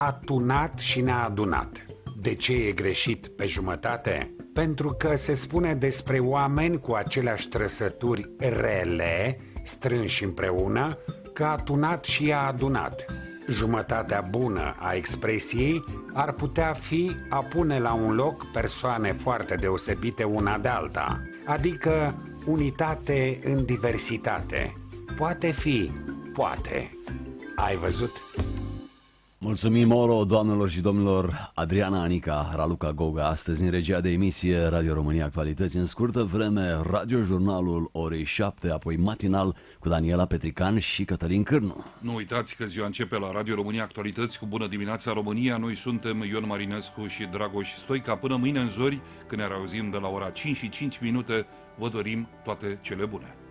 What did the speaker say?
atunat și neadunat. De ce e greșit pe jumătate? Pentru că se spune despre oameni cu aceleași trăsături rele, strânși împreună, că atunat și adunat. Jumătatea bună a expresiei ar putea fi a pune la un loc persoane foarte deosebite una de alta, adică unitate în diversitate. Poate fi, poate. Ai văzut? Mulțumim, Oro, doamnelor și domnilor. Adriana Anica, Raluca Goga, astăzi în regia de emisie Radio România Actualități. În scurtă vreme, radiojurnalul orei 7, apoi matinal cu Daniela Petrican și Cătălin Cârnu. Nu uitați că ziua începe la Radio România Actualități cu Bună dimineața România. Noi suntem Ion Marinescu și Dragoș Stoica. Până mâine în zori, când ne auzim de la ora 5 și 5 minute, vă dorim toate cele bune.